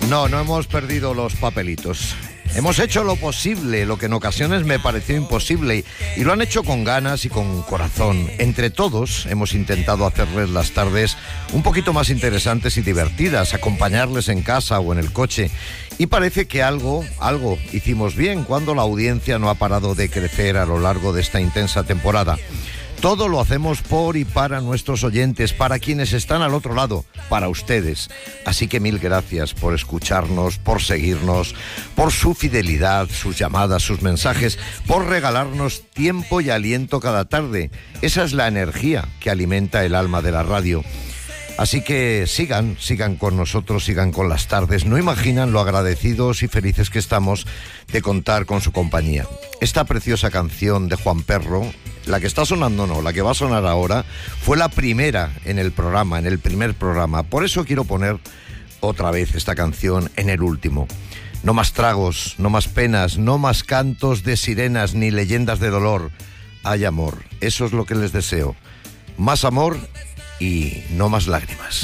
No, no hemos perdido los papelitos. Hemos hecho lo posible, lo que en ocasiones me pareció imposible, y lo han hecho con ganas y con corazón. Entre todos hemos intentado hacerles las tardes un poquito más interesantes y divertidas, acompañarles en casa o en el coche. Y parece que algo hicimos bien cuando la audiencia no ha parado de crecer a lo largo de esta intensa temporada. Todo lo hacemos por y para nuestros oyentes, para quienes están al otro lado, para ustedes. Así que mil gracias por escucharnos, por seguirnos, por su fidelidad, sus llamadas, sus mensajes, por regalarnos tiempo y aliento cada tarde. Esa es la energía que alimenta el alma de la radio. Así que sigan con nosotros, sigan con las tardes. No imaginan lo agradecidos y felices que estamos de contar con su compañía. Esta preciosa canción de Juan Perro, la que está sonando no, la que va a sonar ahora, fue la primera en el programa, en el primer programa. Por eso quiero poner otra vez esta canción en el último. No más tragos, no más penas, no más cantos de sirenas ni leyendas de dolor. Hay amor, eso es lo que les deseo. Más amor y no más lágrimas.